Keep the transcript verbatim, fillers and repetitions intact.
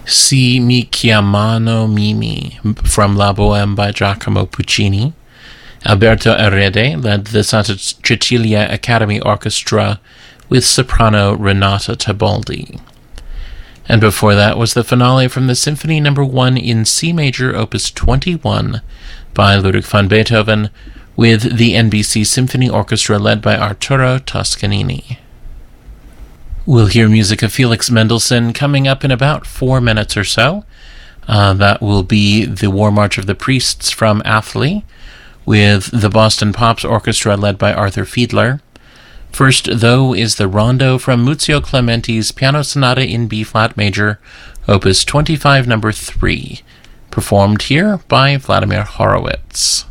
Si mi chiamano Mimi from La Bohème by Giacomo Puccini. Alberto Erede led the Santa Cecilia Academy Orchestra with soprano Renata Tebaldi. And before that was the finale from the Symphony Number one in C Major, Opus twenty-one, by Ludwig van Beethoven, with the N B C Symphony Orchestra led by Arturo Toscanini. We'll hear music of Felix Mendelssohn coming up in about four minutes or so. Uh, that will be the War March of the Priests from Athley, with the Boston Pops Orchestra led by Arthur Fiedler. First, though, is the Rondo from Muzio Clementi's Piano Sonata in B-flat major, Opus twenty-five, number three, performed here by Vladimir Horowitz.